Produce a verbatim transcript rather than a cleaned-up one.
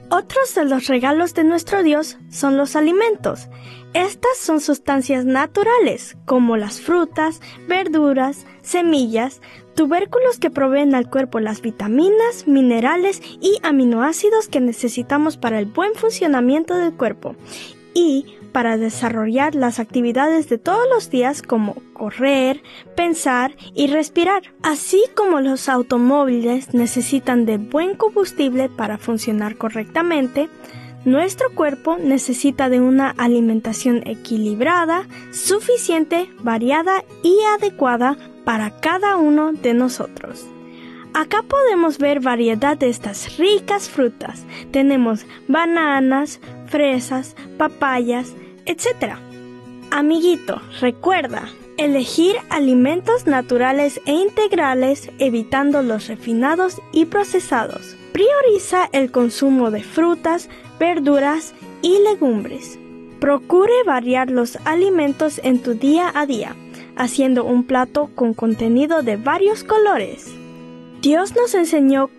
Otros de los regalos de nuestro Dios son los alimentos. Estas son sustancias naturales, como las frutas, verduras, semillas, tubérculos que proveen al cuerpo las vitaminas, minerales y aminoácidos que necesitamos para el buen funcionamiento del cuerpo y para desarrollar las actividades de todos los días como correr, pensar y respirar. Así como los automóviles necesitan de buen combustible para funcionar correctamente, nuestro cuerpo necesita de una alimentación equilibrada, suficiente, variada y adecuada para cada uno de nosotros. Acá podemos ver variedad de estas ricas frutas. Tenemos bananas, fresas, papayas, etcétera. Amiguito, recuerda, elegir alimentos naturales e integrales evitando los refinados y procesados. Prioriza el consumo de frutas, verduras y legumbres. Procure variar los alimentos en tu día a día, haciendo un plato con contenido de varios colores. Dios nos enseñó